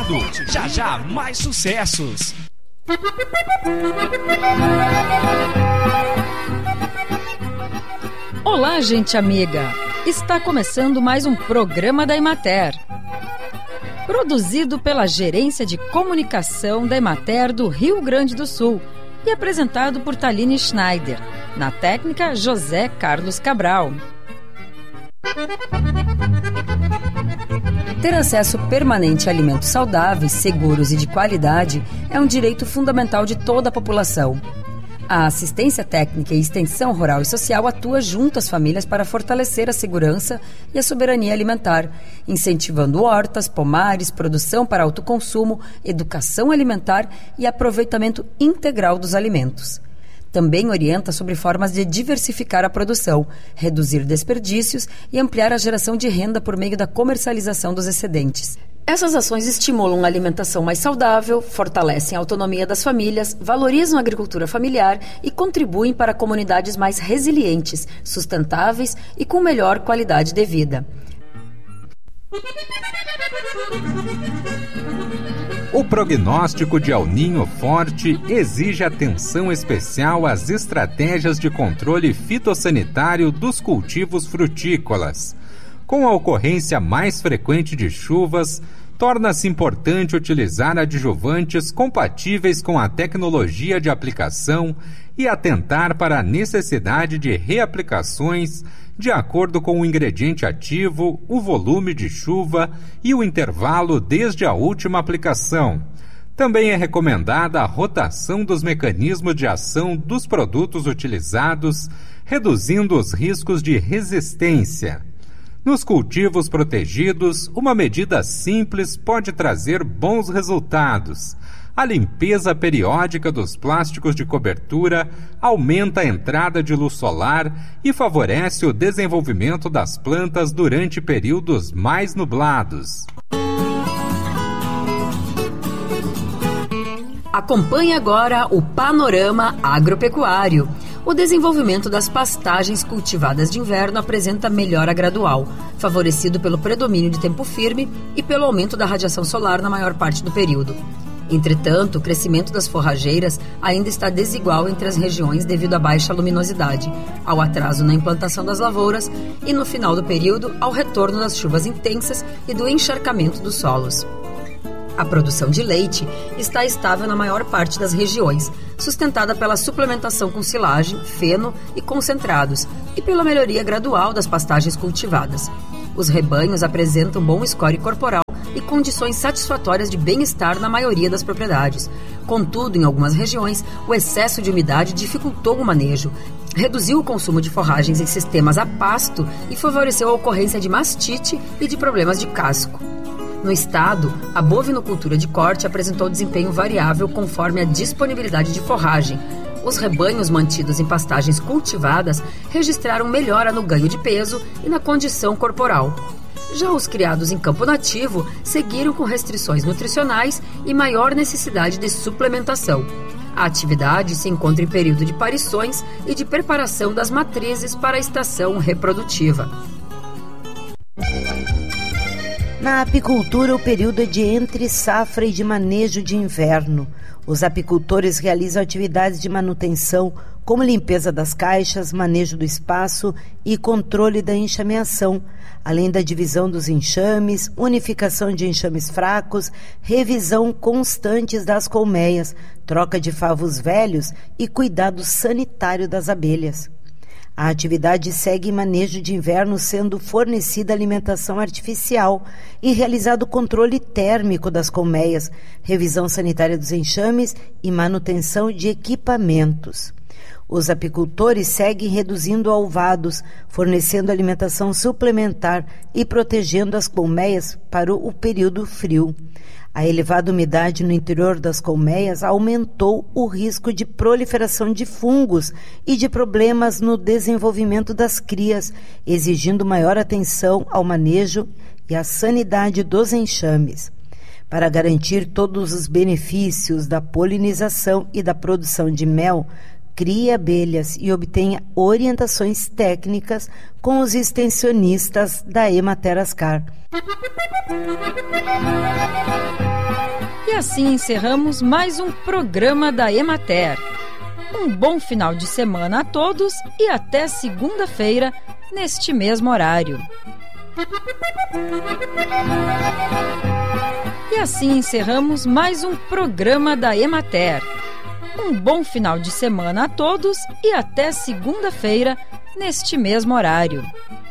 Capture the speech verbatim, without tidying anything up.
tudo. Já já, mais sucessos. Olá, gente amiga. Está começando mais um programa da Emater. Produzido pela Gerência de Comunicação da Emater do Rio Grande do Sul e apresentado por Thaline Schneider. Na técnica, José Carlos Cabral. Ter acesso permanente a alimentos saudáveis, seguros e de qualidade é um direito fundamental de toda a população. A Assistência Técnica e Extensão Rural e Social atua junto às famílias para fortalecer a segurança e a soberania alimentar, incentivando hortas, pomares, produção para autoconsumo, educação alimentar e aproveitamento integral dos alimentos. Também orienta sobre formas de diversificar a produção, reduzir desperdícios e ampliar a geração de renda por meio da comercialização dos excedentes. Essas ações estimulam a alimentação mais saudável, fortalecem a autonomia das famílias, valorizam a agricultura familiar e contribuem para comunidades mais resilientes, sustentáveis e com melhor qualidade de vida. O prognóstico de El Niño forte exige atenção especial às estratégias de controle fitossanitário dos cultivos frutícolas. Com a ocorrência mais frequente de chuvas, torna-se importante utilizar adjuvantes compatíveis com a tecnologia de aplicação e atentar para a necessidade de reaplicações de acordo com o ingrediente ativo, o volume de chuva e o intervalo desde a última aplicação. Também é recomendada a rotação dos mecanismos de ação dos produtos utilizados, reduzindo os riscos de resistência. Nos cultivos protegidos, uma medida simples pode trazer bons resultados. A limpeza periódica dos plásticos de cobertura aumenta a entrada de luz solar e favorece o desenvolvimento das plantas durante períodos mais nublados. Acompanhe agora o Panorama Agropecuário. O desenvolvimento das pastagens cultivadas de inverno apresenta melhora gradual, favorecido pelo predomínio de tempo firme e pelo aumento da radiação solar na maior parte do período. Entretanto, o crescimento das forrageiras ainda está desigual entre as regiões devido à baixa luminosidade, ao atraso na implantação das lavouras e, no final do período, ao retorno das chuvas intensas e do encharcamento dos solos. A produção de leite está estável na maior parte das regiões, sustentada pela suplementação com silagem, feno e concentrados e pela melhoria gradual das pastagens cultivadas. Os rebanhos apresentam bom score corporal e condições satisfatórias de bem-estar na maioria das propriedades. Contudo, em algumas regiões, o excesso de umidade dificultou o manejo, reduziu o consumo de forragens em sistemas a pasto e favoreceu a ocorrência de mastite e de problemas de casco. No estado, a bovinocultura de corte apresentou desempenho variável conforme a disponibilidade de forragem. Os rebanhos mantidos em pastagens cultivadas registraram melhora no ganho de peso e na condição corporal. Já os criados em campo nativo seguiram com restrições nutricionais e maior necessidade de suplementação. A atividade se encontra em período de parições e de preparação das matrizes para a estação reprodutiva. Na apicultura, o período é de entre safra e de manejo de inverno. Os apicultores realizam atividades de manutenção, como limpeza das caixas, manejo do espaço e controle da enxameação, além da divisão dos enxames, unificação de enxames fracos, revisão constantes das colmeias, troca de favos velhos e cuidado sanitário das abelhas. A atividade segue em manejo de inverno, sendo fornecida alimentação artificial e realizado controle térmico das colmeias, revisão sanitária dos enxames e manutenção de equipamentos. Os apicultores seguem reduzindo alvados, fornecendo alimentação suplementar e protegendo as colmeias para o período frio. A elevada umidade no interior das colmeias aumentou o risco de proliferação de fungos e de problemas no desenvolvimento das crias, exigindo maior atenção ao manejo e à sanidade dos enxames. Para garantir todos os benefícios da polinização e da produção de mel, crie abelhas e obtenha orientações técnicas com os extensionistas da Emater Ascar. assim encerramos mais um programa da Emater. Um bom final de semana a todos e até segunda-feira, neste mesmo horário. E assim encerramos mais um programa da Emater. Um bom final de semana a todos e até segunda-feira, neste mesmo horário.